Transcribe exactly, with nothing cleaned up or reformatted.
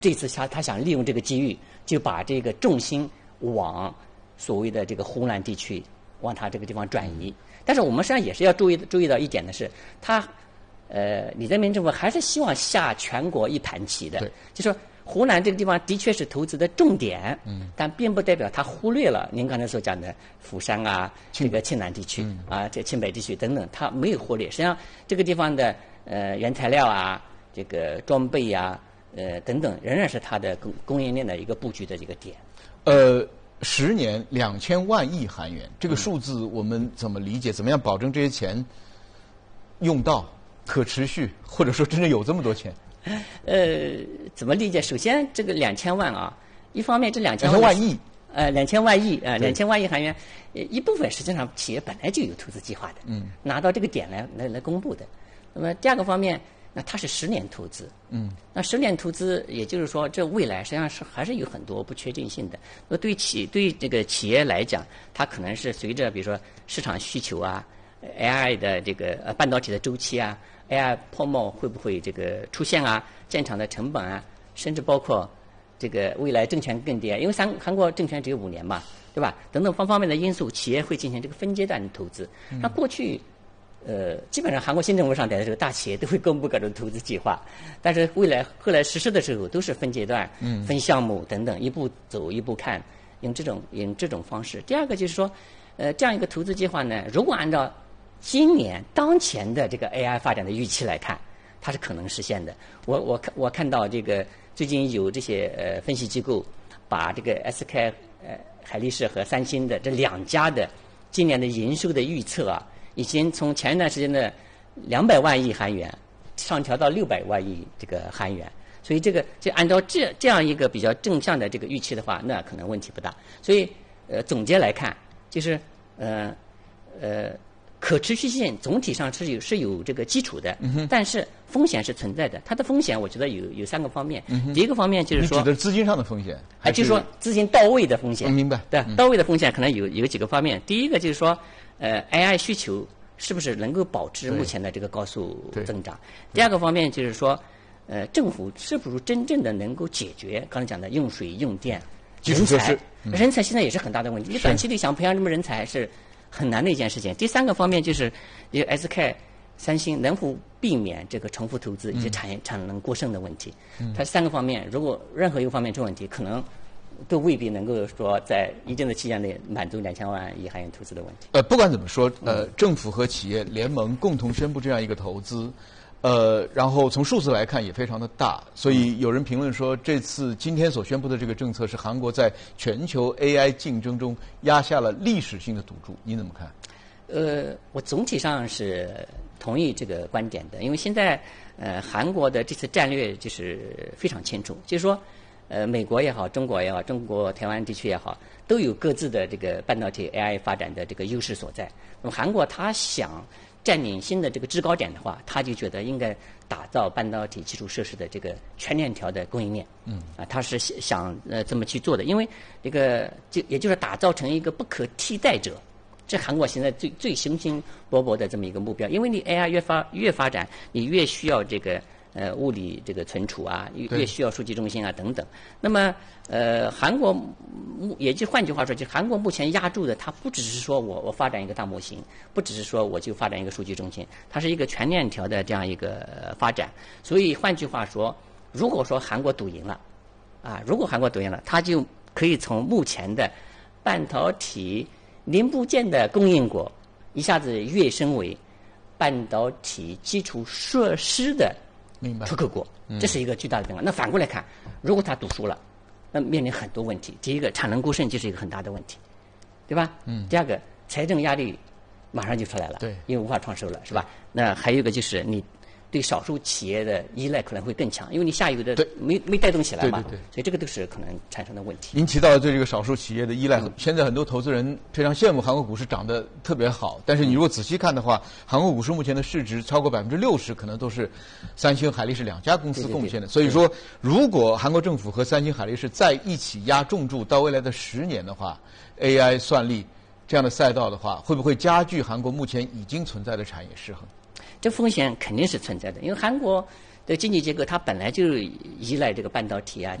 这次他他想利用这个机遇，就把这个重心往所谓的这个湖南地区，往他这个地方转移。但是我们实际上也是要注意注意到一点的是，他呃李在明政府还是希望下全国一盘棋的，就说湖南这个地方的确是投资的重点，嗯，但并不代表他忽略了您刚才所讲的釜山啊，这个庆南地区、嗯、啊，这庆北地区等等，他没有忽略。实际上这个地方的呃原材料啊，这个装备啊。呃，等等，仍然是它的供供应链的一个布局的这个点。 呃，十年两千万亿韩元，这个数字我们怎么理解？怎么样保证这些钱用到可持续，或者说真正有这么多钱？ 呃，怎么理解？首先，这个两千万啊，一方面这两千万万亿， 呃，两千万亿啊，两千万亿韩元，一部分实际上企业本来就有投资计划的，嗯，拿到这个点来来来公布的。那么第二个方面。那它是十年投资，嗯，那十年投资，也就是说，这未来实际上是还是有很多不确定性的。那对企对这个企业来讲，它可能是随着比如说市场需求啊 ，A I 的这个呃半导体的周期啊 ，A I 泡沫会不会这个出现啊，建厂的成本啊，甚至包括这个未来政权更迭，因为韩韩国政权只有五年嘛，对吧？等等方方面的因素，企业会进行这个分阶段的投资。那过去。呃，基本上韩国新政府上台的时候，大企业都会公布各种投资计划，但是未来后来实施的时候都是分阶段、嗯、分项目等等，一步走一步看，用这种用这种方式。第二个就是说，呃，这样一个投资计划呢，如果按照今年当前的这个 A I 发展的预期来看，它是可能实现的。我我看我看到这个最近有这些呃分析机构把这个 S K 呃海力士和三星的这两家的今年的营收的预测啊。已经从前一段时间的两百万亿韩元上调到六百万亿这个韩元，所以这个就按照这这样一个比较正向的这个预期的话，那可能问题不大。所以呃，总结来看，就是呃呃，可持续性总体上是有是有这个基础的，嗯、但是风险是存在的。它的风险我觉得有有三个方面。嗯、第一个方面就是说， 你指的资金上的风险， 还就是说资金到位的风险。 嗯、明白？ 对，到位的风险可能有有几个方面。第一个就是说。呃 ，A I 需求是不是能够保持目前的这个高速增长？第二个方面就是说，呃，政府是不是真正的能够解决刚才讲的用水、用电、人才？嗯、人才现在也是很大的问题。你短期内想培养这么人才是很难的一件事情。第三个方面就是，这个 S K、三星能否避免这个重复投资以及产业产能过剩的问题？嗯、它三个方面，如果任何一个方面出问题，可能。都未必能够说在一定的期间内满足两千万亿韩元投资的问题。 呃，不管怎么说，呃，政府和企业联盟共同宣布这样一个投资，呃，然后从数字来看也非常的大，所以有人评论说，这次今天所宣布的这个政策是韩国在全球 A I 竞争中压下了历史性的赌注。你怎么看？ 呃，我总体上是同意这个观点的，因为现在呃韩国的这次战略就是非常清楚，就是说。呃，美国也好，中国也好，中国台湾地区也好，都有各自的这个半导体 A I 发展的这个优势所在。那么韩国他想占领新的这个制高点的话，他就觉得应该打造半导体基础设施的这个全链条的供应链。嗯，啊，他是想呃这么去做的，因为这个就也就是打造成一个不可替代者。这韩国现在最最雄心勃勃的这么一个目标，因为你 A I 越发越发展，你越需要这个。呃，物理这个存储啊，越需要数据中心啊等等。那么，呃，韩国，也就换句话说，就韩国目前压住的，它不只是说我我发展一个大模型，不只是说我就发展一个数据中心，它是一个全链条的这样一个、呃、发展。所以换句话说，如果说韩国赌赢了，啊，如果韩国赌赢了，它就可以从目前的半导体零部件的供应国，一下子跃升为半导体基础设施的。出口国，这是一个巨大的变化。那反过来看，如果他赌输了，那面临很多问题。第一个，产能过剩就是一个很大的问题，对吧？嗯。第二个，财政压力马上就出来了， 对， 因为无法创收了，是吧？那还有一个就是你对少数企业的依赖可能会更强，因为你下游的没没带动起来嘛， 对对对， 所以这个都是可能产生的问题。 您提到的对这个少数企业的依赖，嗯、现在很多投资人非常羡慕韩国股市涨得特别好，但是你如果仔细看的话，韩国股市目前的市值超过百分之六十，可能都是三星、海力士两家公司贡献的。对对对，所以说，如果韩国政府和三星、海力士在一起压重注到未来的十年的话 ，A I 算力这样的赛道的话，会不会加剧韩国目前已经存在的产业失衡？ 这风险肯定是存在的，因为韩国这个经济结构它本来就依赖这个半导体啊、